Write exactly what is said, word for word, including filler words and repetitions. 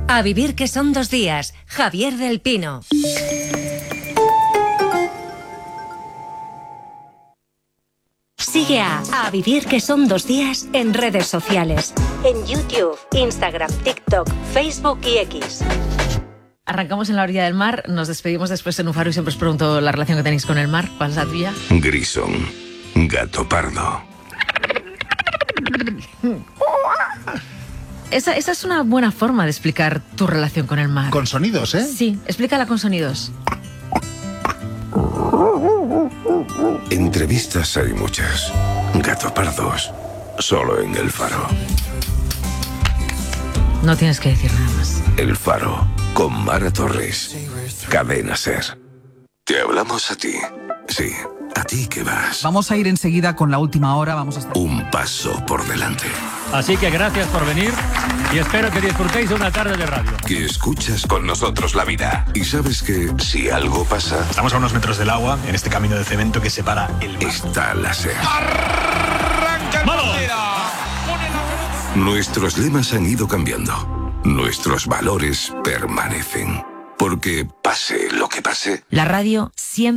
A vivir que son dos días. Javier del Pino. Sigue a A Vivir que son dos días en redes sociales. En YouTube, Instagram, TikTok, Facebook y X. Arrancamos en la orilla del mar, nos despedimos después en un faro y siempre os pregunto la relación que tenéis con el mar. ¿Cuál es la tuya? Grison, gato pardo. Esa, esa es una buena forma de explicar tu relación con el mar. Con sonidos, ¿eh? Sí, explícala con sonidos. Entrevistas hay muchas. Gato pardos, solo en El Faro. No tienes que decir nada más. El Faro, con Mara Torres. Cadena Ser. Te hablamos a ti. Sí, a ti que vas. Vamos a ir enseguida con la última hora. Vamos a estar... Un paso por delante. Así que gracias por venir y espero que disfrutéis de una tarde de radio. Que escuchas con nosotros la vida. Y sabes que si algo pasa... Estamos a unos metros del agua, en este camino de cemento que separa el mar. Está la Ser. ¡Arranca el partido! Nuestros lemas han ido cambiando. Nuestros valores permanecen. Porque pase lo que pase... La radio siempre...